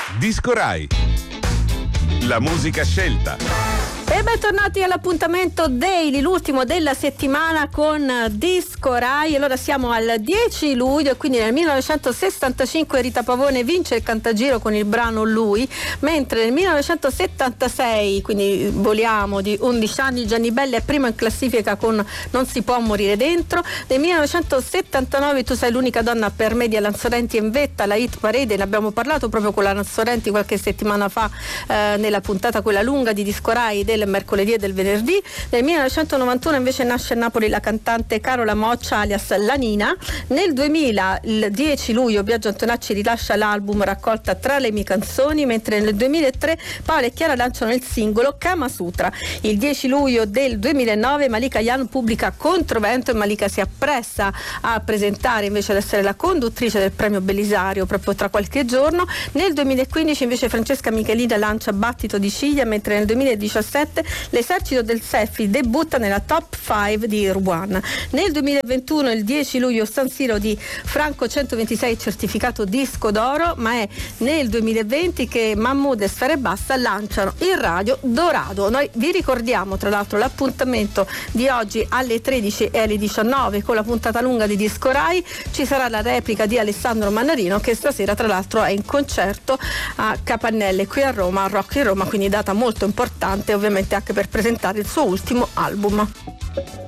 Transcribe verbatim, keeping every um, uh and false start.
Disco Rai. La musica scelta. E bentornati all'appuntamento Daily, l'ultimo della settimana con Disco Rai. Allora siamo al dieci luglio e quindi nel millenovecentosessantacinque Rita Pavone vince il Cantagiro con il brano Lui, mentre nel millenovecentosettantasei, quindi voliamo di undici anni, Gianni Belli è primo in classifica con Non si può morire dentro. Nel millenovecentosettantanove Tu sei l'unica donna per me di Alan Sorrenti in vetta, la hit parade, ne abbiamo parlato proprio con Alan Sorrenti qualche settimana fa eh, nella puntata quella lunga di Disco Rai del mercoledì e del venerdì. Nel millenovecentonovantuno invece nasce a Napoli la cantante Carola Moccia alias La Nina. Nel duemila, il dieci luglio, Biagio Antonacci rilascia l'album raccolta Tra le mie canzoni, mentre nel duemilatré Paola e Chiara lanciano il singolo Kama Sutra. Il dieci luglio del duemilanove Malika Yan pubblica Controvento e Malika si appressa a presentare invece ad essere la conduttrice del premio Belisario proprio tra qualche giorno. Nel duemilaquindici invece Francesca Michelina lancia Battito di ciglia, mentre nel duemiladiciassette l'esercito del selfie debutta nella top cinque di Rouen. Nel duemilaventuno, il dieci luglio, San Siro di Franco centoventisei certificato disco d'oro, ma è nel duemilaventi che Mahmood e Sfera Ebbasta lanciano il Radio Dorado. Noi vi ricordiamo tra l'altro l'appuntamento di oggi alle tredici e alle diciannove con la puntata lunga di Disco Rai. Ci sarà la replica di Alessandro Mannarino, che stasera tra l'altro è in concerto a Capannelle qui a Roma, a Rock in Roma, quindi data molto importante ovviamente anche per presentare il suo ultimo album.